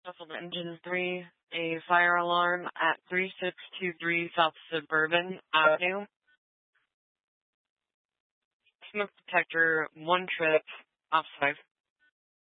Muffled Engine 3, a fire alarm at 3623 South Suburban Avenue. Smoke detector, 1 trip, offside.